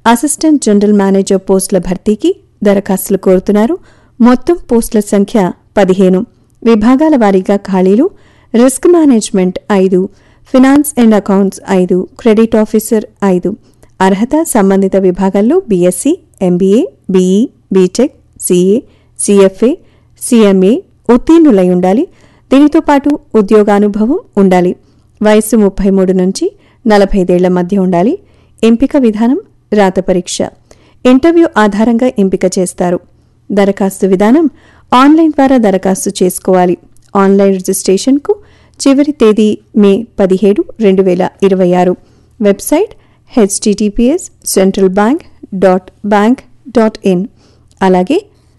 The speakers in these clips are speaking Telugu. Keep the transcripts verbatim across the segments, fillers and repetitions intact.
అసిస్టెంట్ జనరల్ మేనేజర్ పోస్టుల భర్తీకి దరఖాస్తులు కోరుతున్నారు. మొత్తం పోస్టుల సంఖ్య పదిహేను. విభాగాల వారీగా ఖాళీలు: రిస్క్ మేనేజ్మెంట్ ఐదు, ఫినాన్స్ అండ్ అకౌంట్స్ ఐదు, క్రెడిట్ ఆఫీసర్ ఐదు. అర్హత సంబంధిత విభాగాల్లో BSc, MBA, BE, BTech, CA, సీఎఫ్ఏ, సీఎంఏ ఉత్తీర్ణులై ఉండాలి. దీనితో పాటు ఉద్యోగానుభవం ఉండాలి. వయస్సు ముప్పై మూడు నుంచి నలభై ఐదేళ్ల మధ్య ఉండాలి. ఎంపిక విధానం రాత పరీక్ష. ఇంటర్వ్యూ ఆధారంగా ఎంపిక చేస్తారు. దరఖాస్తు విధానం ఆన్లైన్ ద్వారా దరఖాస్తు చేసుకోవాలి. ఆన్లైన్ రిజిస్ట్రేషన్కు చివరి తేదీ మే పదిహేడు రెండు వేల ఇరవై ఆరు. Website HTTPS central bank dot bank dot in. అలాగే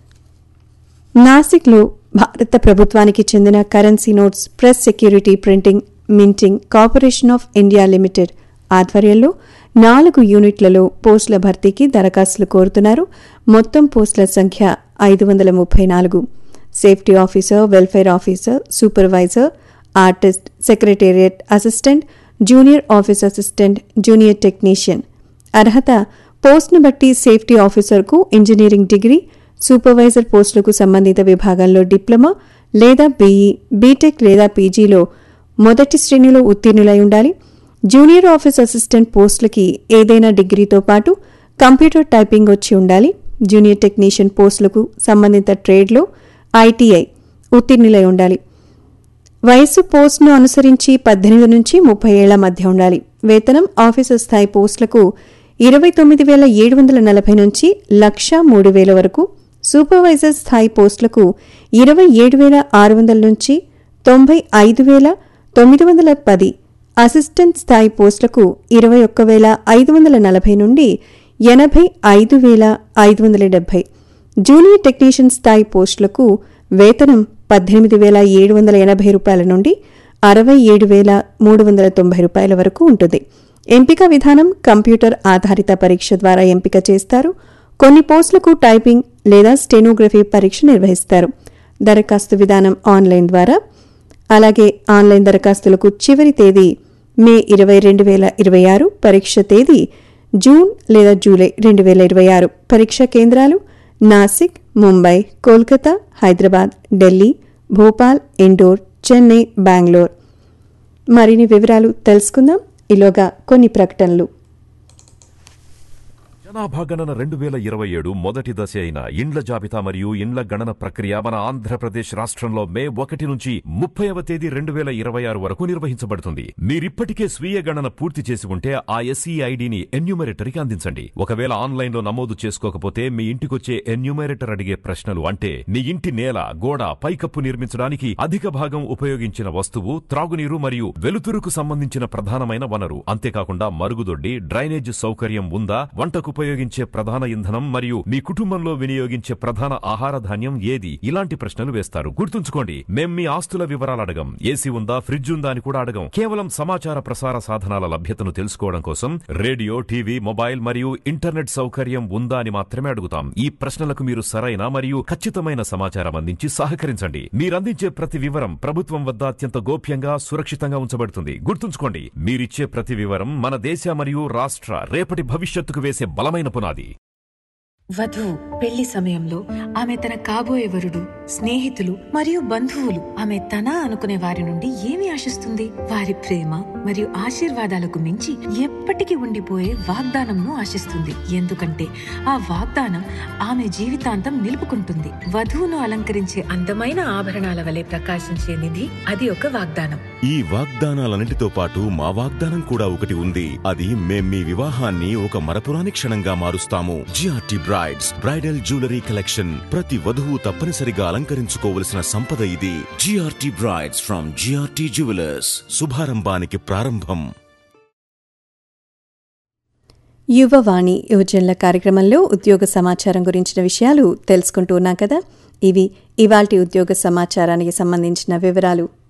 నాసిక్లో భారత ప్రభుత్వానికి చెందిన currency notes press security printing minting corporation of India limited ఆధ్వర్యంలో నాలుగు యూనిట్లలో పోస్టుల భర్తీకి దరఖాస్తులు కోరుతున్నారు. మొత్తం పోస్టుల సంఖ్య ఐదు వందల ముప్పై నాలుగు. Safety officer, welfare officer, supervisor, artist, secretariat assistant, junior office assistant, junior technician. అర్హత పోస్టును బట్టి సేఫ్టీ ఆఫీసర్కు ఇంజనీరింగ్ డిగ్రీ, సూపర్వైజర్ పోస్టులకు సంబంధిత విభాగాల్లో డిప్లొమా లేదా బీఈ, బీటెక్ లేదా పీజీలో మొదటి శ్రేణిలో ఉత్తీర్ణులై ఉండాలి. జూనియర్ ఆఫీస్ అసిస్టెంట్ పోస్టులకి ఏదైనా డిగ్రీతో పాటు కంప్యూటర్ టైపింగ్ వచ్చి ఉండాలి. జూనియర్ టెక్నీషియన్ పోస్టులకు సంబంధిత ట్రేడ్లో ఐటీఐ ఉత్తీర్ణులై ఉండాలి. వయస్సు పోస్టును అనుసరించి పద్దెనిమిది నుంచి ముప్పై ఏళ్ల మధ్య ఉండాలి. వేతనం ఆఫీసర్ స్థాయి పోస్టులకు ఇరవై తొమ్మిది వేల ఏడు వందల నలభై నుంచి లక్ష మూడు వేల వరకు, సూపర్వైజర్ స్థాయి పోస్టులకు ఇరవై ఏడు వేల ఆరు వందల నుంచి తొంభై ఐదు వేల తొమ్మిది వందల పది, అసిస్టెంట్ స్థాయి పోస్టులకు ఇరవై ఒక్క వేల ఐదు వందల నలభై నుండి ఎనభై ఐదు వేల ఐదు వందల డెబ్బై. జూనియర్ టెక్నీషియన్ స్థాయి పోస్టులకు వేతనం పద్దెనిమిది వేల ఏడు వందల ఎనభై రూపాయల నుండి అరవై ఏడు వేల మూడు వందల తొంభై రూపాయల వరకు ఉంటుంది. ఎంపిక విధానం కంప్యూటర్ ఆధారిత పరీక్ష ద్వారా ఎంపిక చేస్తారు. కొన్ని పోస్టులకు టైపింగ్ లేదా స్టెనోగ్రఫీ పరీక్ష నిర్వహిస్తారు. దరఖాస్తు విధానం ఆన్లైన్ ద్వారా. అలాగే ఆన్లైన్ దరఖాస్తులకు చివరి తేదీ మే ఇరవై రెండు వేల ఇరవై ఆరు. పరీక్ష తేదీ జూన్ లేదా జూలై రెండు వేల ఇరవై ఆరు. పరీక్షా కేంద్రాలు నాసిక్, ముంబై, కోల్కతా, హైదరాబాద్, ఢిల్లీ, భోపాల్, ఇండోర్, చెన్నై, బెంగళూరు. మరిన్ని వివరాలు తెలుసుకుందాం. ఈలోగా కొన్ని ప్రకటనలు. జనాభా గణన రెండు వేల ఇరవై ఏడు మొదటి దశ అయిన ఇండ్ల జాబితా మరియు ఇండ్ల గణన ప్రక్రియ మన ఆంధ్రప్రదేశ్ రాష్ట్రంలో మే ఒకటి నుంచి ముప్పైవ తేదీ రెండు వేల ఇరవై ఆరు వరకు నిర్వహించబడుతుంది. మీరిప్పటికే స్వీయ గణన పూర్తి చేసి ఉంటే ఆ ఎస్ఈ ఐడిని ఎన్యూమరేటర్కి అందించండి. ఒకవేళ ఆన్లైన్లో నమోదు చేసుకోకపోతే మీ ఇంటికొచ్చే ఎన్యూమరేటర్ అడిగే ప్రశ్నలు అంటే మీ ఇంటి నేల, గోడ, పైకప్పు నిర్మించడానికి అధిక భాగం ఉపయోగించిన వస్తువు, త్రాగునీరు మరియు వెలుతురుకు సంబంధించిన ప్రధానమైన వనరు, అంతేకాకుండా మరుగుదొడ్డి, డ్రైనేజ్ సౌకర్యం ఉందా, వంటకు ఉపయోగించే ప్రధాన ఇంధనం మరియు మీ కుటుంబంలో వినియోగించే ప్రధాన ఆహార ధాన్యం ఏది, ఇలాంటి ప్రశ్నలు వేస్తారు. గుర్తుంచుకోండి, మేం మీ ఆస్తుల వివరాలు అడగం. ఏసీ ఉందా, ఫ్రిడ్జ్ ఉందా అని కూడా అడగం. కేవలం సమాచార ప్రసార సాధనాల లభ్యతను తెలుసుకోవడం కోసం రేడియో, టీవీ, మొబైల్ మరియు ఇంటర్నెట్ సౌకర్యం ఉందా అని మాత్రమే అడుగుతాం. ఈ ప్రశ్నలకు మీరు సరైన మరియు ఖచ్చితమైన సమాచారం అందించి సహకరించండి. మీరందించే ప్రతి వివరం ప్రభుత్వం వద్ద అత్యంత గోప్యంగా, సురక్షితంగా ఉంచబడుతుంది. గుర్తుంచుకోండి, మీరిచ్చే ప్రతి వివరం మన దేశ మరియు రాష్ట్ర రేపటి భవిష్యత్తుకు వేసే బలమైన పునాది. వధువు పెళ్లి సమయంలో ఆమె తన కాబోయే వరుడు, స్నేహితులు మరియు బంధువులు ఆమె తన అనుకునే వారి నుండి ఏమి ఆశిస్తుంది? వారి ప్రేమ మరియు ఆశీర్వాదాలకు మించి ఎప్పటికీ ఉండిపోయే వాగ్దానంను ఆశిస్తుంది. ఎందుకంటే ఆ వాగ్దానం ఆమె జీవితాంతం నిలుపుకుంటుంది. వధువును అలంకరించే అందమైన ఆభరణాల వలె ప్రకాశించే నిధి, అది ఒక వాగ్దానం. ఈ వాగ్దానాలన్నిటితో పాటు మా వాగ్దానం కూడా ఒకటి ఉంది. అది మేం మీ వివాహాన్ని ఒక మరపురాని క్షణంగా మారుస్తాము. GRT brides bridal jewellery collection. ప్రతి వధువు తప్పనిసరిగా అలంకరించుకోవలసిన సంపద ఇది. GRT brides from GRT jewellers. శుభారంభానికి ప్రారంభం. యువవాణి యువజనుల కార్యక్రమంలో ఉద్యోగ సమాచారం గురించిన విషయాలు తెలుసుకుంటూ ఉన్నాం కదా. ఇవి ఇవాల్టి ఉద్యోగ సమాచారానికి సంబంధించిన వివరాలు.